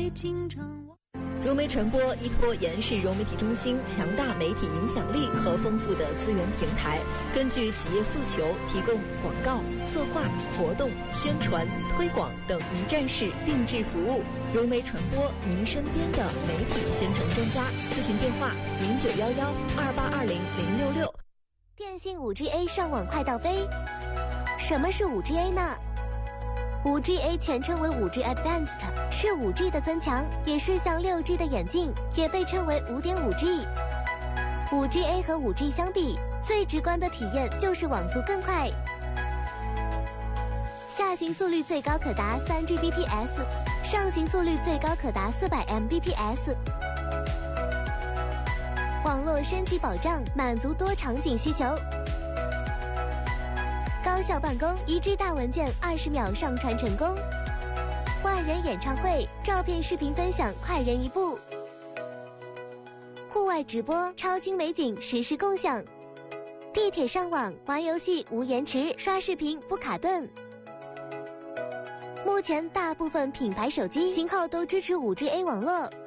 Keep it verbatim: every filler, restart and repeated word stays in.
经常。 融媒传播依托延世融媒体中心强大媒体影响力和丰富的资源平台，根据企业诉求，提供广告、策划、活动、宣传、推广等一站式定制服务。融媒传播，您身边的媒体宣传专家。咨询电话：零九幺幺二八二零零六六。 电信 五 G A 上网快到飞。什么是 五 G A 呢？ 五 G A 全称为 五 G Advanced， 是 五 G 的增强，也是向 六 G 的演进，也被称为 五点五 G。 五 G A 和 五 G 相比，最直观的体验就是网速更快，下行速率最高可达 三 G B P S， 上行速率最高可达 四百 M B P S。 网络升级保障，满足多场景需求，高效办公，一 G 大文件二十秒上传成功，万人演唱会，照片视频分享快人一步，户外直播，超清美景实时共享，地铁上网玩游戏无延迟，刷视频不卡顿。目前大部分品牌手机型号都支持 五 G A 网络，